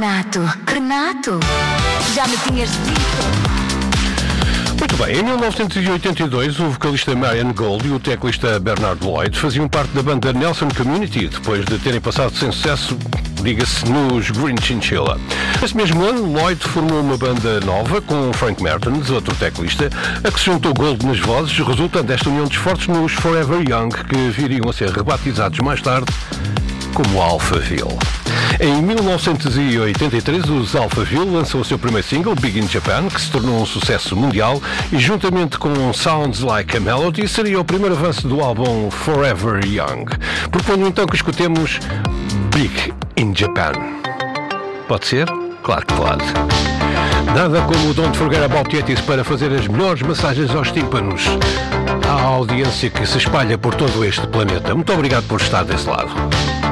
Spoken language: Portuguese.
Renato, já me tinhas dito. Muito bem, em 1982 o vocalista Marian Gold e o teclista Bernard Lloyd faziam parte da banda Nelson Community, depois de terem passado sem sucesso, diga-se, nos Green Chinchilla. Nesse mesmo ano, Lloyd formou uma banda nova com Frank Mertens, outro teclista, a que se juntou Gold nas vozes, resultando desta união de esforços nos Forever Young, que viriam a ser rebatizados mais tarde como Alphaville. Em 1983, os Alphaville lançam o seu primeiro single, Big in Japan, que se tornou um sucesso mundial e, juntamente com Sounds Like a Melody, seria o primeiro avanço do álbum Forever Young. Proponho então que escutemos Big in Japan. Pode ser? Claro que pode. Nada como o Don't Forget About Yetis para fazer as melhores massagens aos tímpanos à audiência que se espalha por todo este planeta. Muito obrigado por estar desse lado.